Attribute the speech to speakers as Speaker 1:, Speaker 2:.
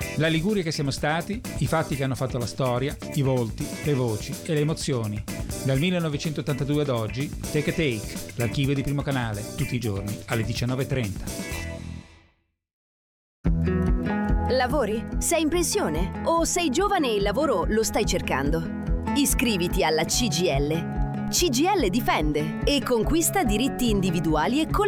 Speaker 1: La Liguria che siamo stati, i fatti che hanno fatto la storia, i volti, le voci e le emozioni. Dal 1982 ad oggi, Take a Take, l'archivio di Primo Canale, tutti i giorni alle 19:30.
Speaker 2: Lavori? Sei in pensione? O sei giovane e il lavoro lo stai cercando? Iscriviti alla CGIL. CGIL difende e conquista diritti individuali e collettivi